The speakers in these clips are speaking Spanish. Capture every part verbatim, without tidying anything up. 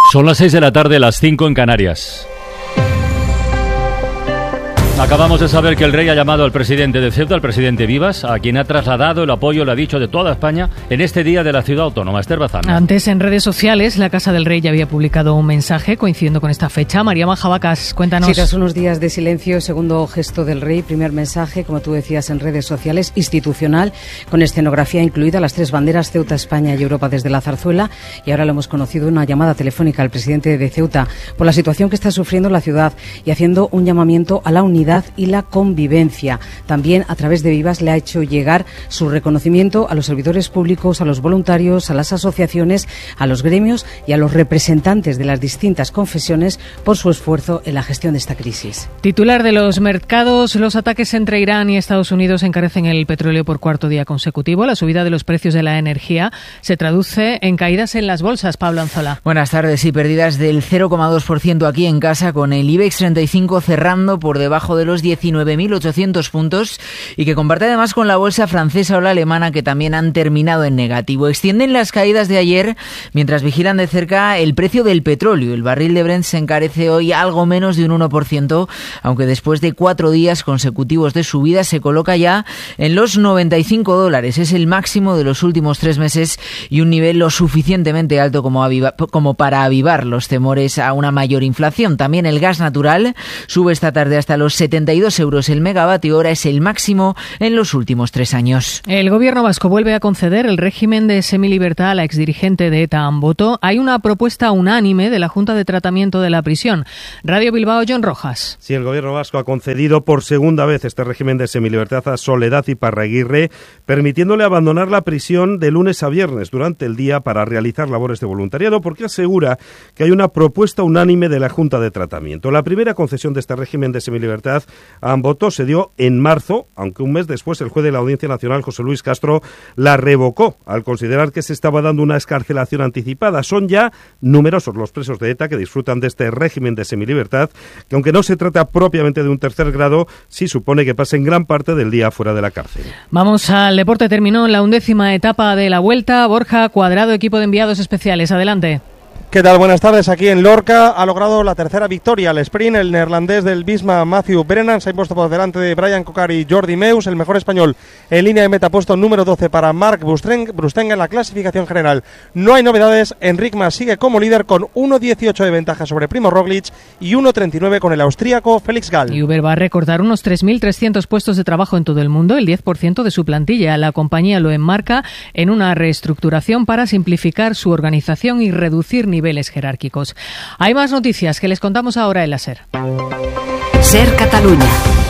Son las seis de la tarde, las cinco en Canarias. Acabamos de saber que el rey ha llamado al presidente de Ceuta, al presidente Vivas, a quien ha trasladado el apoyo, lo ha dicho, de toda España en este día de la ciudad autónoma. Esther Bazán. Antes, en redes sociales, la Casa del Rey ya había publicado un mensaje coincidiendo con esta fecha. María Majabacas, cuéntanos. Sí, tras unos días de silencio, segundo gesto del rey, primer mensaje, como tú decías, en redes sociales, institucional, con escenografía incluida, las tres banderas, Ceuta, España y Europa desde la zarzuela. Y ahora lo hemos conocido, una llamada telefónica al presidente de Ceuta por la situación que está sufriendo la ciudad y haciendo un llamamiento a la unidad y la convivencia. También, a través de Vivas, le ha hecho llegar su reconocimiento a los servidores públicos, a los voluntarios, a las asociaciones, a los gremios y a los representantes de las distintas confesiones por su esfuerzo en la gestión de esta crisis. Titular de los mercados: los ataques entre Irán y Estados Unidos encarecen el petróleo por cuarto día consecutivo. La subida de los precios de la energía se traduce en caídas en las bolsas. Pablo Anzola. Buenas tardes. Sí, pérdidas del cero coma dos por ciento aquí en casa, con el IBEX treinta y cinco cerrando por debajo de los diecinueve mil ochocientos puntos y que comparte además con la bolsa francesa o la alemana, que también han terminado en negativo. Extienden las caídas de ayer mientras vigilan de cerca el precio del petróleo. El barril de Brent se encarece hoy algo menos de un uno por ciento, aunque después de cuatro días consecutivos de subida se coloca ya en los noventa y cinco dólares. Es el máximo de los últimos tres meses y un nivel lo suficientemente alto como, aviva, como para avivar los temores a una mayor inflación. También el gas natural sube esta tarde hasta los setenta y dos euros el megavatio hora, es el máximo en los últimos tres años. El gobierno vasco vuelve a conceder el régimen de semilibertad a la exdirigente de ETA, Amboto. Hay una propuesta unánime de la Junta de Tratamiento de la Prisión. Radio Bilbao, John Rojas. Sí, el gobierno vasco ha concedido por segunda vez este régimen de semilibertad a Soledad Iparraguirre, permitiéndole abandonar la prisión de lunes a viernes durante el día para realizar labores de voluntariado, porque asegura que hay una propuesta unánime de la Junta de Tratamiento. La primera concesión de este régimen de semilibertad a Amboto se dio en marzo, aunque un mes después el juez de la Audiencia Nacional, José Luis Castro, la revocó al considerar que se estaba dando una excarcelación anticipada. Son ya numerosos los presos de ETA que disfrutan de este régimen de semilibertad, que aunque no se trata propiamente de un tercer grado, sí supone que pasen gran parte del día fuera de la cárcel. Vamos al deporte. Terminó la undécima etapa de la Vuelta. Borja Cuadrado, equipo de enviados especiales. Adelante. ¿Qué tal? Buenas tardes. Aquí en Lorca ha logrado la tercera victoria al sprint. El neerlandés del Visma, Matthew Brennan, se ha impuesto por delante de Brian Cocard y Jordi Meus. El mejor español en línea de meta, puesto número doce para Marc Brustenga en la clasificación general. No hay novedades. Enric Mas sigue como líder con uno dieciocho de ventaja sobre Primo Roglic y uno treinta y nueve con el austríaco Felix Gall. Y Uber va a recortar unos tres mil trescientos puestos de trabajo en todo el mundo, el diez por ciento de su plantilla. La compañía lo enmarca en una reestructuración para simplificar su organización y reducir niveles jerárquicos. Hay más noticias que les contamos ahora en la SER. SER Catalunya.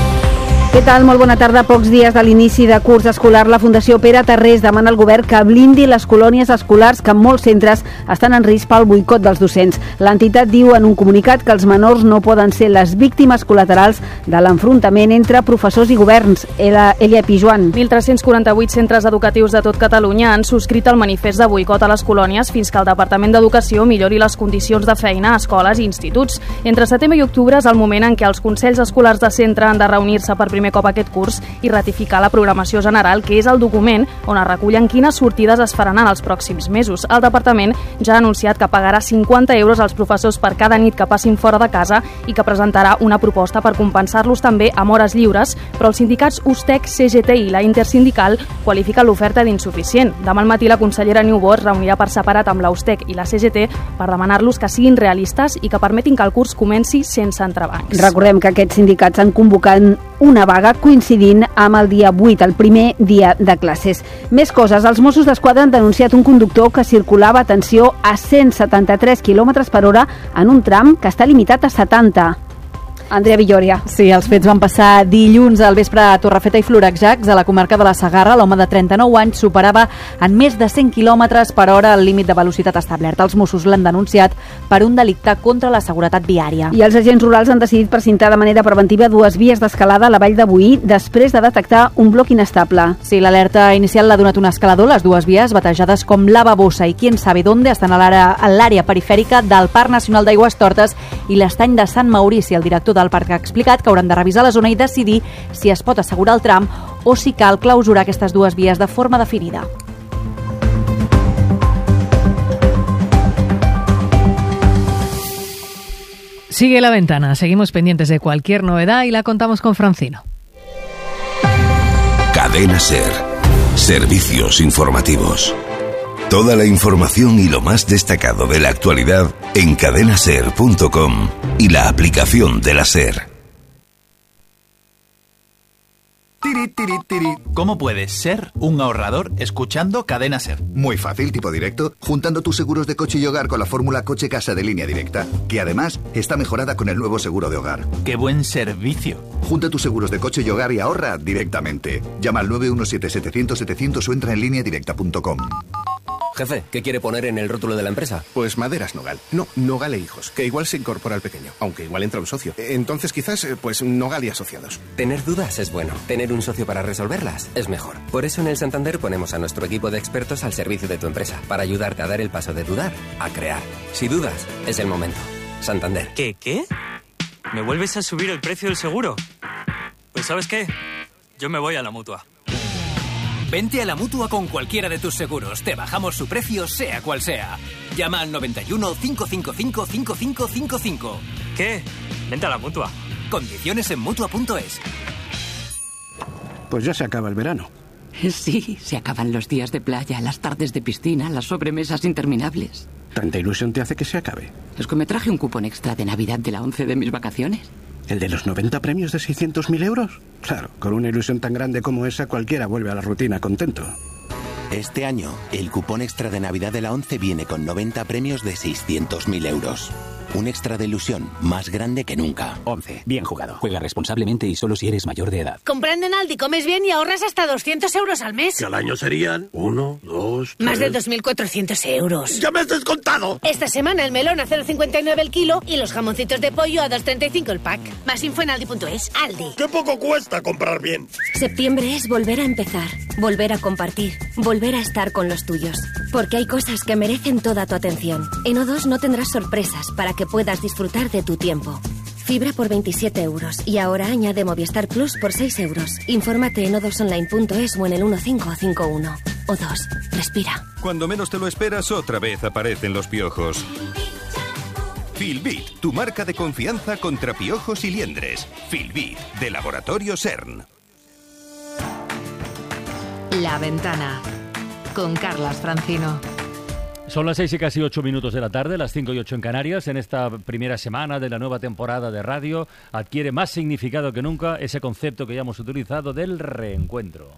Què tal? Molt bona tarda. A pocs dies de l'inici de curs escolar, la Fundació Pere Tarrés demana al govern que blindi les colònies escolars que en molts centres estan en risc pel boicot dels docents. L'entitat diu en un comunicat que els menors no poden ser les víctimes col·laterals de l'enfrontament entre professors i governs. Elia Pijuan. mil tres-cents quaranta-vuit centres educatius de tot Catalunya han subscrit el manifest de boicot a les colònies fins que el Departament d'Educació millori les condicions de feina a escoles i instituts. Entre setembre i octubre és el moment en què els consells escolars de centre han de reunir-se per primer cop aquest curs i ratificar la programació general, que és el document on es recullen quines sortides es faran en els pròxims mesos. El departament ja ha anunciat que pagarà cinquanta euros als professors per cada nit que passin fora de casa i que presentarà una proposta per compensar-los també amb hores lliures, però els sindicats USTEC, C G T i la Intersindical qualifiquen l'oferta d'insuficient. Demà al matí la consellera Niubó es reunirà per separat amb la USTEC i la C G T per demanar-los que siguin realistes i que permetin que el curs comenci sense entrebancs. Recordem que aquests sindicats han convocat una vaga coincidint amb el dia vuit, el primer dia de classes. Més coses. Els Mossos d'Esquadra han denunciat un conductor que circulava, atenció, a cent setanta-tres quilòmetres per hora en un tram que està limitat a setanta. Andrea Villoria. Sí, els fets van passar dilluns al vespre a Torrefeta i Florejacs, a la comarca de la Segarra. L'home de trenta-nou anys superava en més de cent quilòmetres per hora el límit de velocitat establert. Els Mossos l'han denunciat per un delicte contra la seguretat viària. I els agents rurals han decidit precintar de manera preventiva dues vies d'escalada a la Vall de Boí després de detectar un bloc inestable. Sí, l'alerta inicial l'ha donat un escalador. Les dues vies, batejades com Lava Bossa i Quién sabe dónde, estan a l'àrea perifèrica del Parc Nacional d'Aigües Tortes i l'Estany de Sant Maurici. El director del parc ha explicat que hauran de revisar la zona i decidir si es pot assegurar el tram o si cal clausurar aquestes dues vies de forma definida. Sigue La Ventana, seguimos pendientes de cualquier novedad y la contamos con Francino. Cadena SER. Servicios informativos. Toda la información y lo más destacado de la actualidad en cadena ser punto com y la aplicación de la SER. Tiri, tiri, tiri. ¿Cómo puedes ser un ahorrador escuchando Cadena SER? Muy fácil, tipo directo, juntando tus seguros de coche y hogar con la fórmula coche-casa de Línea Directa, que además está mejorada con el nuevo seguro de hogar. ¡Qué buen servicio! Junta tus seguros de coche y hogar y ahorra directamente. Llama al nueve uno siete, setecientos, setecientos o entra en línea directa punto com. Jefe, ¿qué quiere poner en el rótulo de la empresa? Pues Maderas Nogal. No, Nogal e Hijos, que igual se incorpora al pequeño, aunque igual entra un socio. Entonces quizás, pues Nogal y Asociados. Tener dudas es bueno. Tener un socio para resolverlas es mejor. Por eso en el Santander ponemos a nuestro equipo de expertos al servicio de tu empresa, para ayudarte a dar el paso de dudar a crear. Si dudas, es el momento. Santander. ¿Qué? ¿Qué? ¿Me vuelves a subir el precio del seguro? Pues ¿sabes qué? Yo me voy a la Mutua. Vente a la Mutua con cualquiera de tus seguros. Te bajamos su precio, sea cual sea. Llama al noventa y uno, cinco cinco cinco, cinco cinco cinco cinco. ¿Qué? Vente a la Mutua. Condiciones en Mutua punto es. Pues ya se acaba el verano. Sí, se acaban los días de playa, las tardes de piscina, las sobremesas interminables. ¿Tanta ilusión te hace que se acabe? Es que me traje un cupón extra de Navidad de la once de mis vacaciones. ¿El de los noventa premios de seiscientos mil euros? Claro, con una ilusión tan grande como esa, cualquiera vuelve a la rutina contento. Este año, el cupón extra de Navidad de la once viene con noventa premios de seiscientos mil euros. Un extra de ilusión más grande que nunca. once. Bien jugado. Juega responsablemente y solo si eres mayor de edad. Comprando en Aldi comes bien y ahorras hasta doscientos euros al mes. Que al año serían uno, dos, tres... Más de dos mil cuatrocientos euros. ¡Ya me has descontado! Esta semana el melón a cero coma cincuenta y nueve el kilo y los jamoncitos de pollo a dos coma treinta y cinco el pack. Más info en aldi punto es. Aldi. ¡Qué poco cuesta comprar bien! Septiembre es volver a empezar, volver a compartir, volver a estar con los tuyos. Porque hay cosas que merecen toda tu atención. En O dos no tendrás sorpresas para que puedas disfrutar de tu tiempo. Fibra por veintisiete euros y ahora añade Movistar Plus por seis euros. Infórmate en o dos online punto es o en el uno cinco cinco uno. O dos. Respira. Cuando menos te lo esperas, otra vez aparecen los piojos. Filbit, tu marca de confianza contra piojos y liendres. Filbit, de Laboratorio CERN. La Ventana, con Carlas Francino. Son las seis y casi ocho minutos de la tarde, las cinco y ocho en Canarias. En esta primera semana de la nueva temporada de radio adquiere más significado que nunca ese concepto que ya hemos utilizado del reencuentro.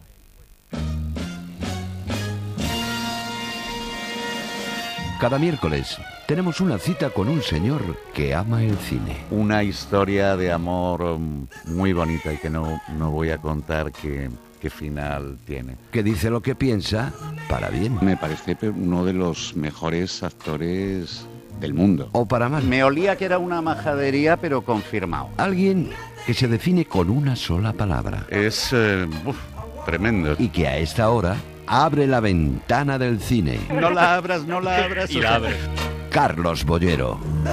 Cada miércoles tenemos una cita con un señor que ama el cine. Una historia de amor muy bonita y que no, no voy a contar que... qué final tiene. Que dice lo que piensa para bien. Me parece uno de los mejores actores del mundo. O para mal. Me olía que era una majadería, pero confirmado. Alguien que se define con una sola palabra. Es eh, uf, tremendo. Y que a esta hora abre la ventana del cine. No la abras, no la abras. Y la abre. Carlos Bollero.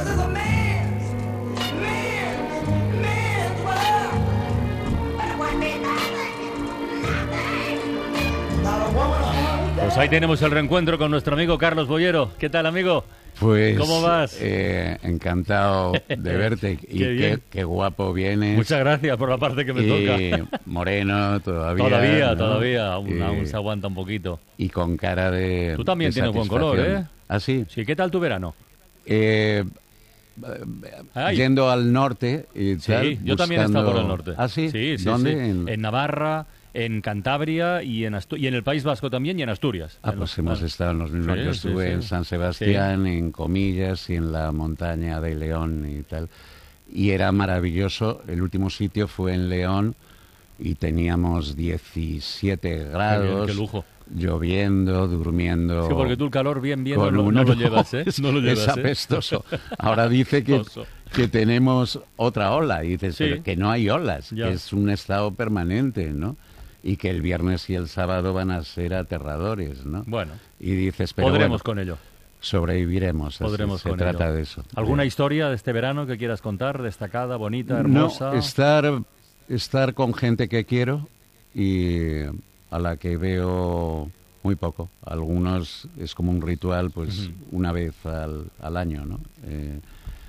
Pues ahí tenemos el reencuentro con nuestro amigo Carlos Bollero. ¿Qué tal, amigo? Pues, ¿cómo vas? Eh, encantado de verte y qué, qué, qué guapo vienes. Muchas gracias por la parte que me y toca. Moreno todavía. Todavía, ¿no? todavía, aún, y, aún se aguanta un poquito. Y con cara de Tú también de tienes buen color, ¿eh? ¿Ah, sí? Sí, ¿qué tal tu verano? Eh... Ay. Yendo al norte y sí, tal, yo buscando... también he estado por el norte. ¿Ah, sí? Sí, sí, ¿Dónde? sí. En... en Navarra, en Cantabria y en, Astu y en el País Vasco también y en Asturias. Ah, en pues los... hemos estado en los mismos. Sí, yo sí, estuve sí. en San Sebastián, sí. en Comillas y en la montaña de León y tal. Y era maravilloso. El último sitio fue en León y teníamos diecisiete grados. Qué bien, qué lujo. Lloviendo, durmiendo. Sí, porque tú el calor bien, bien no, no, no lo llevas, ¿eh? No lo llevas, es apestoso. ¿eh? Ahora dice que, que tenemos otra ola. Y dices, sí. pero que no hay olas, ya. que es un estado permanente, ¿no? Y que el viernes y el sábado van a ser aterradores, ¿no? Bueno. Y dices, pero podremos bueno, con ello. Sobreviviremos. Podremos se con trata ello. de eso. ¿Alguna historia de este verano que quieras contar? Destacada, bonita, hermosa. No, estar, estar con gente que quiero y a la que veo muy poco. Algunos es como un ritual, pues uh-huh. una vez al, al año, ¿no? Eh,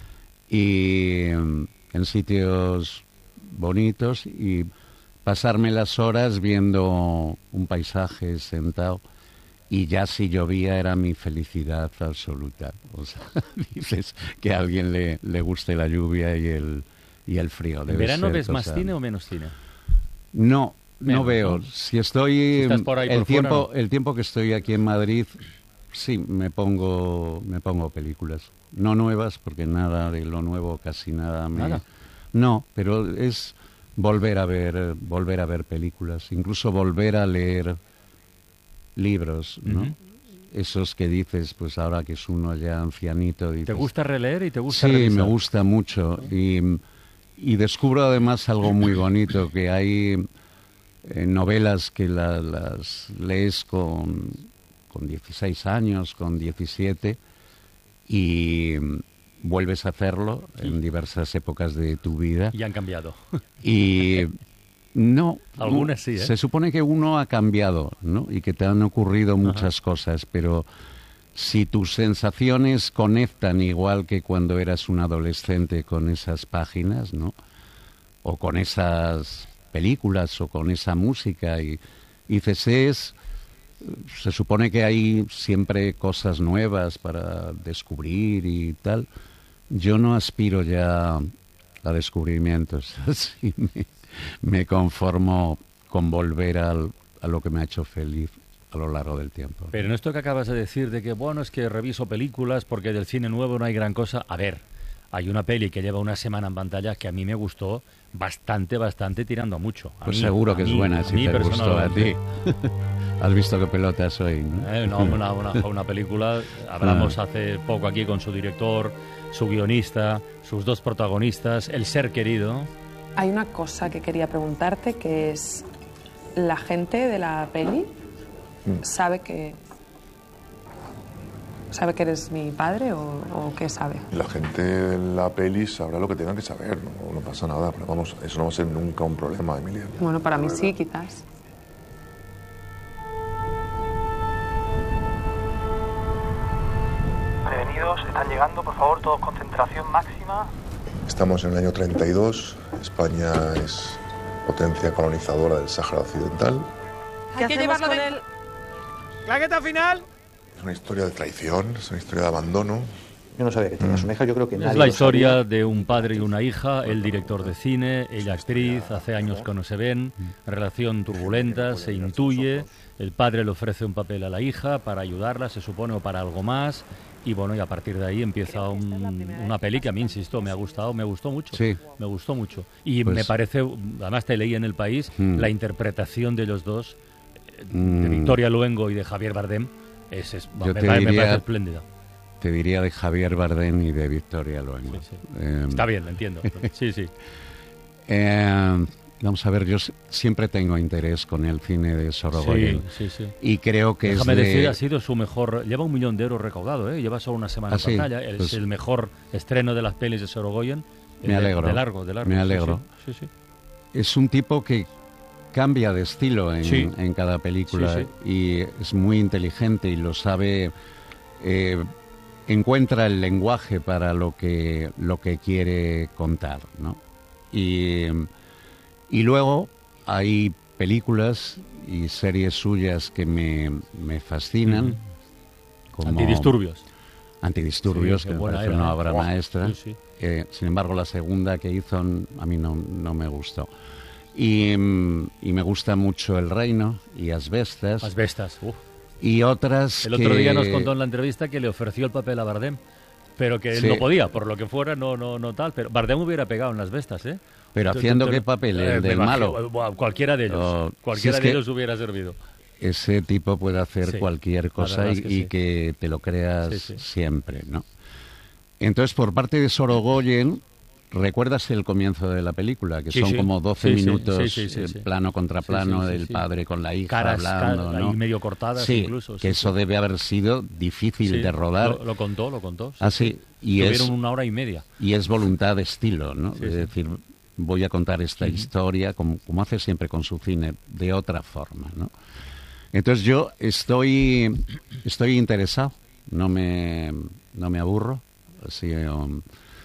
y en sitios bonitos y pasarme las horas viendo un paisaje sentado. Y ya si llovía era mi felicidad absoluta. O sea, dices que a alguien le, le guste la lluvia y el, y el frío. ¿En verano ves más cine o menos cine? No, Menos, no veo. ¿no? Si estoy... Si estás por ahí el, por tiempo, fuera, ¿no? el tiempo que estoy aquí en Madrid, sí, me pongo, me pongo películas. No nuevas, porque nada de lo nuevo, casi nada me... ¿Nada? No, pero es volver a ver, volver a ver películas. Incluso volver a leer libros, ¿no? Ujú. Esos que dices, pues ahora que es uno ya ancianito... Dices, ¿Te gusta releer y te gusta sí, revisar? me gusta mucho. Y, y descubro además algo muy bonito, que hay eh, novelas que la- las lees con, con dieciséis años, con diecisiete, y mm, vuelves a hacerlo en diversas épocas de tu vida. Y han cambiado. Y no. Algunas no, sí, ¿eh? Se supone que uno ha cambiado, ¿no? Y que te han ocurrido muchas cosas, pero si tus sensaciones conectan igual que cuando eras un adolescente con esas páginas, ¿no? O con esas películas o con esa música y, y dices, es... Se supone que hay siempre cosas nuevas para descubrir y tal. Yo no aspiro ya a descubrimientos, así me, me conformo con volver al, a lo que me ha hecho feliz a lo largo del tiempo. Pero en esto que acabas de decir de que, bueno, es que reviso películas porque del cine nuevo no hay gran cosa. A ver, hay una peli que lleva una semana en pantalla que a mí me gustó bastante, bastante, tirando a mucho. A Pues mí, seguro a que es mí, buena a si mí te gustó a ti. personalmente. Has visto qué pelota soy, ¿no? Eh, no, una, una, una película, hablamos Ah. hace poco aquí con su director, su guionista, sus dos protagonistas, El ser querido. Hay una cosa que quería preguntarte, que es, ¿la gente de la peli sabe que sabe que eres mi padre o, o qué sabe? La gente de la peli sabrá lo que tengan que saber, no, no pasa nada, pero vamos, eso no va a ser nunca un problema, Emilia. Bueno, para mí sí, quizás. Prevenidos, están llegando, por favor, todos concentración máxima. Estamos en el año treinta y dos, España es potencia colonizadora del Sáhara Occidental. ¿Qué Hay que llevarlo con él. ¡Claqueta final! Es una historia de traición, es una historia de abandono. Yo no sabía que tenías una hija, yo creo que nadie Es la lo historia sabía. de un padre y una hija, el director de cine, ella actriz, hace años que no se ven, relación turbulenta, se intuye, el padre le ofrece un papel a la hija para ayudarla, se supone, o para algo más, y bueno, y a partir de ahí empieza un- una peli que a mí, insisto, me ha gustado, me gustó mucho, Sí. me gustó mucho. Y Pues- me parece, además te leí en El País, Mm. la interpretación de los dos, eh, de Mm. Victoria Luengo y de Javier Bardem, es, es- Yo me, te pare- me diría- parece espléndida. Te diría de Javier Bardem y de Victoria Luengo. Eh, Está bien, lo entiendo. Sí, sí. Eh, vamos a ver, yo s- siempre tengo interés con el cine de Sorogoyen. Sí, sí, sí. Y creo que Déjame es de... decir, ha sido su mejor... Lleva un millón de euros recaudado, ¿eh? Lleva solo una semana Ah, en sí, pantalla. Es pues- el mejor estreno de las pelis de Sorogoyen. Me de- alegro. De largo, de largo. Me sí, alegro. Sí, sí, sí. Es un tipo que cambia de estilo en, Sí. en cada película Sí, y es muy inteligente y lo sabe... eh, encuentra el lenguaje para lo que, lo que quiere contar, ¿no? Y, y luego hay películas y series suyas que me, me fascinan. Ujú. como Antidisturbios. Antidisturbios, Sí, que qué me buena parece era, una ¿eh? obra Buah, maestra. sí, sí. Eh, sin embargo, la segunda que hizo n- a mí no, no me gustó. Y, mm, y me gusta mucho El Reino y Asbestas. Asbestas, uf. Y otras El otro que- día nos contó en la entrevista que le ofreció el papel a Bardem, pero que él Sí. no podía, por lo que fuera, no no no tal. Pero Bardem hubiera pegado en Las Bestas, ¿eh? Pero Te- haciendo te- qué papel, el eh, me del imagino, malo. bueno, cualquiera de ellos. O- cualquiera si es de que- ellos hubiera servido. Ese tipo puede hacer Sí, cualquier la cosa verdad y, es que y sí. que te lo creas Sí, sí. siempre, ¿no? Entonces, por parte de Sorogoyen, ¿recuerdas el comienzo de la película? Que Sí, son sí. como doce Sí, sí, minutos, sí, sí, sí, eh, sí. plano contra Sí, plano, sí, sí, del sí. padre con la hija Caras, hablando, ca- ¿no? ahí medio cortadas Sí, incluso, que sí, eso sí. debe haber sido difícil Sí, de rodar. Lo, lo contó, lo contó. Ah, sí. Y es, Tuvieron una hora y media. y es voluntad de estilo, ¿no? Sí, es sí. decir, voy a contar esta Ujú. historia, como, como hace siempre con su cine, de otra forma, ¿no? Entonces yo estoy, estoy interesado, no me, no me aburro, así, um,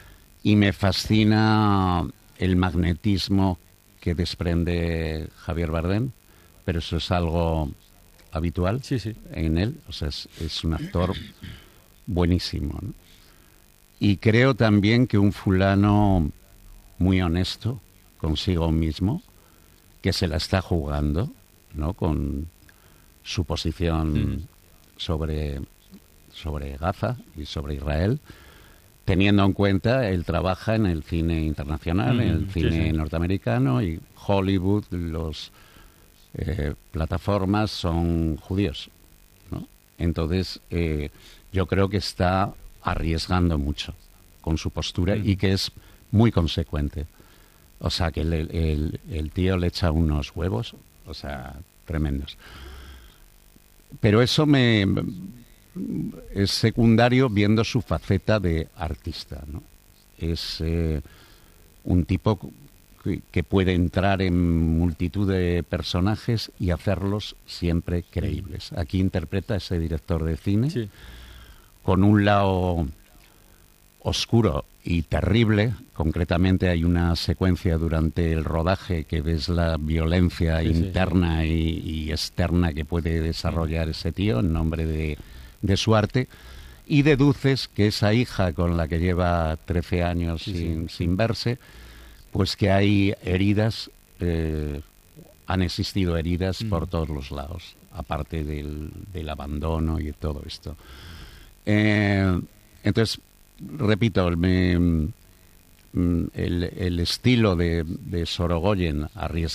y me fascina el magnetismo que desprende Javier Bardem, pero eso es algo habitual sí, sí. en él, o sea, es, es un actor buenísimo, ¿no? Y creo también que un fulano muy honesto consigo mismo, que se la está jugando, ¿no? Con su posición mm. sobre, sobre Gaza y sobre Israel, teniendo en cuenta él trabaja en el cine internacional, mm, en el cine sí, sí. norteamericano, y Hollywood, los eh, plataformas son judíos, ¿no? Entonces eh, yo creo que está arriesgando mucho con su postura mm. y que es muy consecuente. O sea, que el, el, el tío le echa unos huevos, o sea, tremendos. Pero eso me es secundario viendo su faceta de artista, ¿no? Es eh, un tipo que, que puede entrar en multitud de personajes y hacerlos siempre creíbles. Aquí interpreta a ese director de cine sí. con un lado oscuro y terrible. Concretamente hay una secuencia durante el rodaje que ves la violencia sí, interna sí. Y, y externa que puede desarrollar ese tío en nombre de, de su arte, y deduces que esa hija con la que lleva trece años sí, sin, sí. sin verse, pues que hay heridas, eh, han existido heridas mm. por todos los lados, aparte del, del abandono y todo esto. Eh, entonces, repito, me, el, el estilo de, de Sorogoyen arriesgado